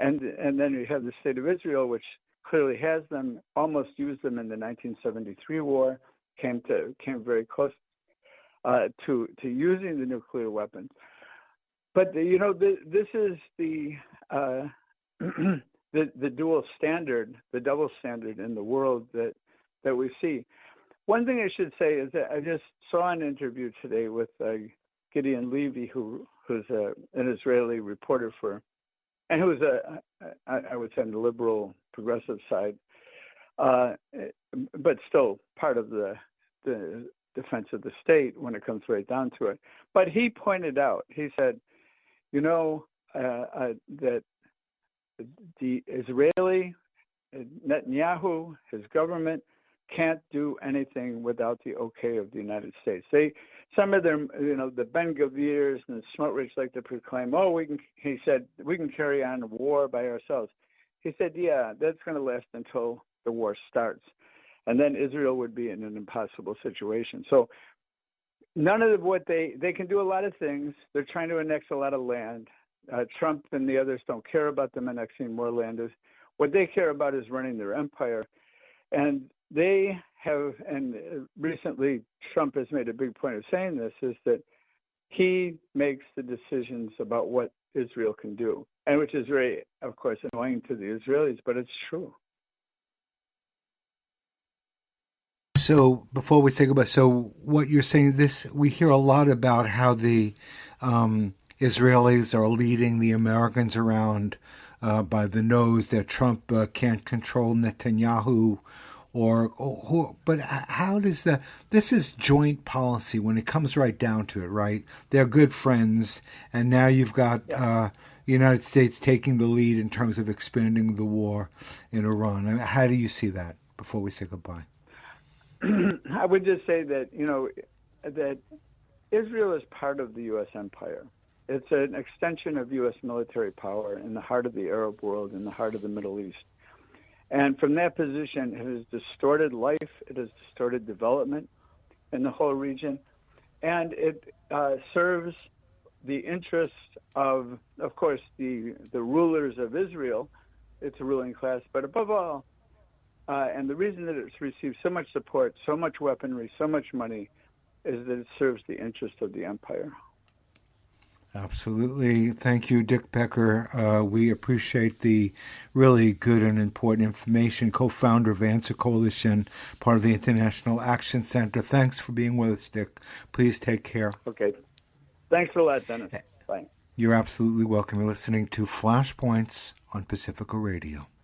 and then you have the state of Israel, which clearly has them, almost used them in the 1973 war, came very close to using the nuclear weapons. But this is the the dual standard, the double standard in the world that we see. One thing I should say is that I just saw an interview today with Gideon Levy, who's an Israeli reporter and who's I would say on the liberal progressive side, but still part of the defense of the state when it comes right down to it. But he pointed out, he said, that the Israeli Netanyahu, his government, can't do anything without the okay of the United States. Some of them, the Ben Gavirs and the Smotrich like to proclaim, he said, we can carry on a war by ourselves. He said, yeah, that's going to last until the war starts. And then Israel would be in an impossible situation. So none of what they can do a lot of things. They're trying to annex a lot of land. Trump and the others don't care about them annexing more land. What they care about is running their empire. And they have, and recently Trump has made a big point of saying this, is that he makes the decisions about what Israel can do, and which is very, of course, annoying to the Israelis, but it's true. So before we say goodbye, so what you're saying, we hear a lot about how the Israelis are leading the Americans around by the nose, that Trump can't control Netanyahu, but how does this is joint policy when it comes right down to it, right? They're good friends, and now you've got the United States taking the lead in terms of expanding the war in Iran. I mean, how do you see that before we say goodbye? I would just say that, that Israel is part of the U.S. empire. It's an extension of U.S. military power in the heart of the Arab world, in the heart of the Middle East. And from that position, it has distorted life, it has distorted development in the whole region, and it serves the interests of course, the rulers of Israel. It's a ruling class, but above all, and the reason that it's received so much support, so much weaponry, so much money, is that it serves the interest of the empire. Absolutely. Thank you, Dick Becker. We appreciate the really good and important information. Co-founder of Answer Coalition, part of the International Action Center. Thanks for being with us, Dick. Please take care. Okay. Thanks a lot, Dennis. Bye. You're absolutely welcome. You're listening to Flashpoints on Pacifica Radio.